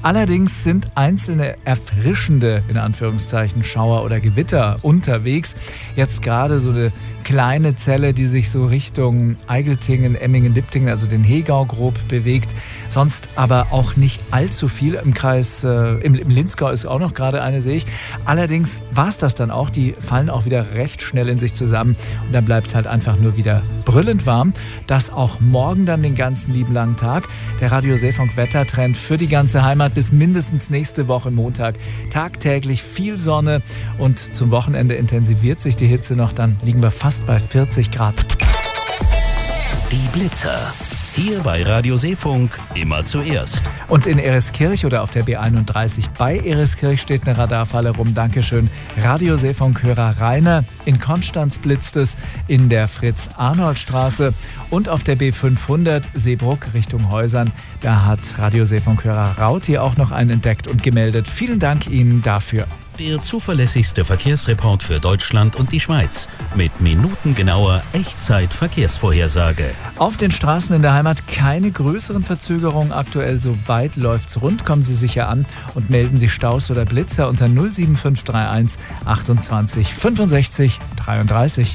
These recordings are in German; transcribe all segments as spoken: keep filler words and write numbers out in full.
Allerdings sind einzelne erfrischende, in Anführungszeichen, Schauer oder Gewitter unterwegs. Jetzt gerade so eine kleine Zelle, die sich so Richtung Eigeltingen, Emmingen, Liptingen, also den Hegau grob bewegt. Sonst aber auch nicht allzu viel. Im Kreis, äh, im, im Linzgau ist auch noch gerade eine, sehe ich. Allerdings war es das dann auch. Die fallen auch wieder recht schnell in sich zusammen. Und dann bleibt es halt einfach nur wieder brüllend warm. Das auch morgen dann den ganzen lieben langen Tag. Der Radio Seefunk Wettertrend für die ganze Heimat bis mindestens nächste Woche Montag. Tagtäglich viel Sonne und zum Wochenende intensiviert sich die Hitze noch. Dann liegen wir fast bei vierzig Grad. Die Blitzer. Hier bei Radio Seefunk immer zuerst. Und in Eriskirch oder auf der B einunddreißig bei Eriskirch steht eine Radarfalle rum. Dankeschön. Radio Seefunk-Hörer Rainer. In Konstanz blitzt es in der Fritz-Arnold-Straße. Und auf der B fünfhundert Seebruck Richtung Häusern. Da hat Radio Seefunk-Hörer Rauti auch noch einen entdeckt und gemeldet. Vielen Dank Ihnen dafür. Der zuverlässigste Verkehrsreport für Deutschland und die Schweiz. Mit minutengenauer Echtzeit-Verkehrsvorhersage. Auf den Straßen in der Heimat keine größeren Verzögerungen. Aktuell soweit läuft's rund. Kommen Sie sicher an und melden Sie Staus oder Blitzer unter null sieben fünf drei eins achtundzwanzig fünfundsechzig dreiunddreißig.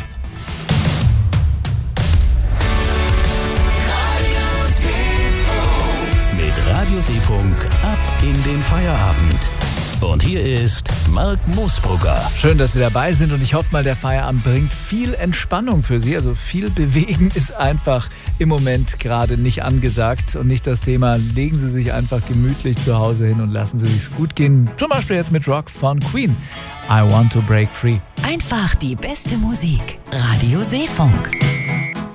Mit Radio Seefunk ab in den Feierabend. Und hier ist Marc Moosbrugger. Schön, dass Sie dabei sind und ich hoffe mal, der Feierabend bringt viel Entspannung für Sie. Also viel Bewegen ist einfach im Moment gerade nicht angesagt und nicht das Thema. Legen Sie sich einfach gemütlich zu Hause hin und lassen Sie sich's gut gehen. Zum Beispiel jetzt mit Rock von Queen. I want to break free. Einfach die beste Musik. Radio Seefunk.